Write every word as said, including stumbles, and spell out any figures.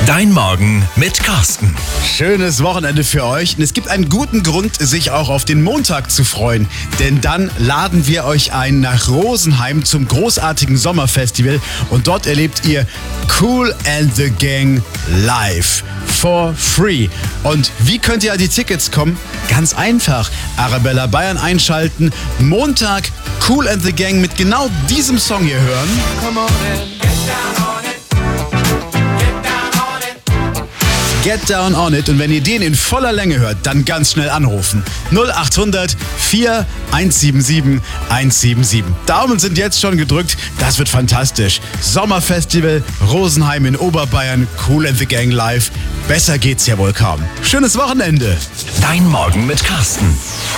Dein Morgen mit Carsten. Schönes Wochenende für euch. Und es gibt einen guten Grund, sich auch auf den Montag zu freuen. Denn dann laden wir euch ein nach Rosenheim zum großartigen Sommerfestival. Und dort erlebt ihr Kool and the Gang live. For free. Und wie könnt ihr an die Tickets kommen? Ganz einfach. Arabella Bayern einschalten. Montag Kool and the Gang mit genau diesem Song hier hören. Come on and get down on it. Get Down On It. Und wenn ihr den in voller Länge hört, dann ganz schnell anrufen. null acht hundert vier eins sieben sieben eins sieben sieben. Daumen sind jetzt schon gedrückt. Das wird fantastisch. Sommerfestival, Rosenheim in Oberbayern, Kool and the Gang live. Besser geht's ja wohl kaum. Schönes Wochenende. Dein Morgen mit Carsten.